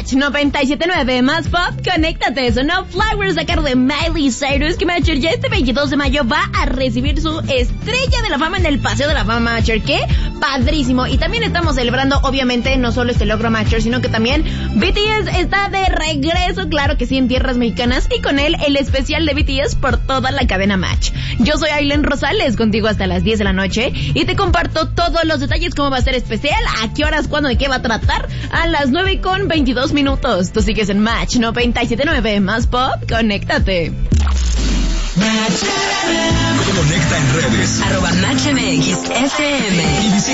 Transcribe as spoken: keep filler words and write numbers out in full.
Match noventa y siete punto nueve, más pop, conéctate. Sonó Flowers a cargo de Miley Cyrus, que Matcher ya este veintidós de mayo va a recibir su estrella de la fama en el Paseo de la Fama, Matcher. ¡Qué padrísimo! Y también estamos celebrando, obviamente, no solo este logro, Matcher, sino que también B T S está de regreso, claro que sí, en tierras mexicanas, y con él el especial de B T S por toda la cadena Match. Yo soy Ailen Rosales, contigo hasta las diez de la noche, y te comparto todos los detalles, cómo va a ser especial, a qué horas, cuándo, de qué va a tratar, a las nueve con veintidós minutos. Tú sigues en Match noventa y siete punto nueve, más pop, conéctate. Conecta en redes. Arroba Match M X F M.